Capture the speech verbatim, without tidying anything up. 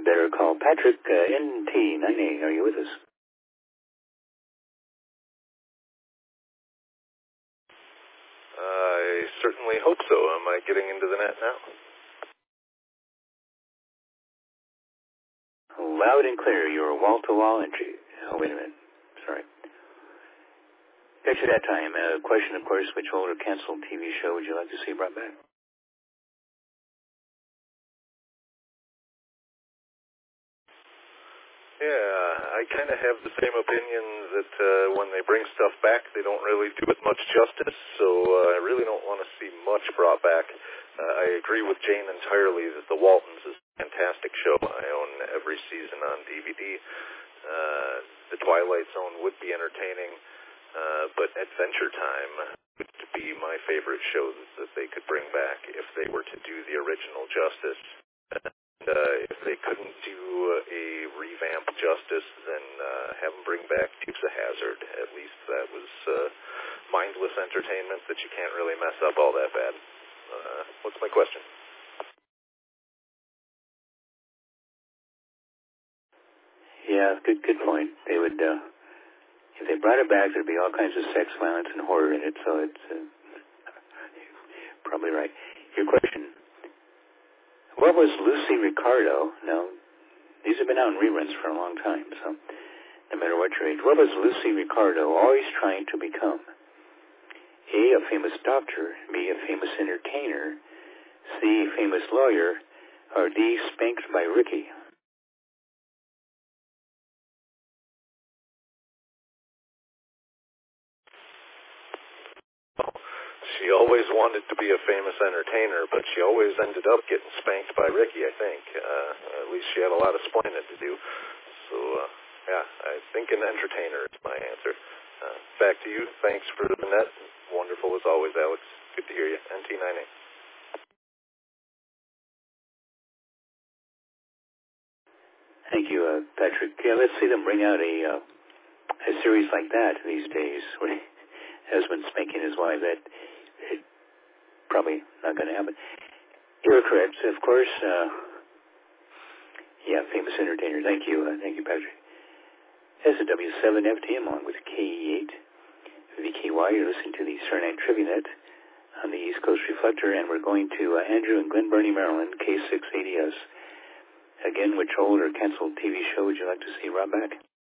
better call Patrick. uh, N T nine A, are you with us? I certainly hope so. Am I getting into the net now? Loud and clear. You're wall-to-wall entry. Oh, wait a minute. Sorry. Picture that time. Uh, question, of course, which old or canceled T V show would you like to see brought back? Yeah, I kind of have the same opinion that uh, when they bring stuff back, they don't really do it much justice, so uh, I really don't want to see much brought back. Uh, I agree with Jane entirely that The Waltons is a fantastic show. I own every season on D V D. Uh, the Twilight Zone would be entertaining, uh, but Adventure Time would be my favorite show that they could bring back if they were to do the original justice. Uh, if they couldn't do a revamp justice, then uh, have them bring back Dukes of Hazzard. At least that was uh, mindless entertainment that you can't really mess up all that bad. Uh, what's my question? Yeah, good good point. They would, uh, if they brought it back, there'd be all kinds of sex, violence, and horror in it, so it's uh, probably right. Your question. What was Lucy Ricardo? Now, these have been out in reruns for a long time, so no matter what your age. What was Lucy Ricardo always trying to become? A, a famous doctor. B, a famous entertainer. C, a famous lawyer. Or D, spanked by Ricky. She always wanted to be a famous entertainer, but she always ended up getting spanked by Ricky, I think. Uh, at least she had a lot of splaining to do. So, uh, yeah, I think an entertainer is my answer. Uh, back to you. Thanks for the net. Wonderful as always, Alex. Good to hear you. N T nine A. Thank you, uh, Patrick. Yeah, let's see them bring out a uh, a series like that these days, where husband spanking his wife. That it, probably not going to happen. You're correct, of course. Uh, yeah, famous entertainer. Thank you, uh, thank you, Patrick. S W seven F T M on with K E eight V K Y. You're listening to the Surnine TriviaNet on the East Coast Reflector, and we're going to uh, Andrew in Glen Burnie, Maryland, K six eighty S. Again, which old or canceled T V show would you like to see brought back?